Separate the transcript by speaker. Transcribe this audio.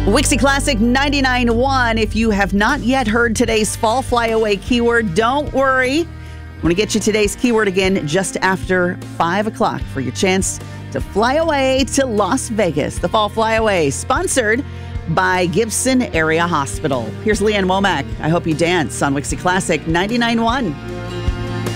Speaker 1: Wixie Classic 99.1. If you have not yet heard today's fall flyaway keyword, don't worry. I'm going to get you today's keyword again just after 5 o'clock for your chance to fly away to Las Vegas. The Fall Flyaway, sponsored by Gibson Area Hospital. Here's Leanne Womack. I hope you dance on Wixie Classic 99.1.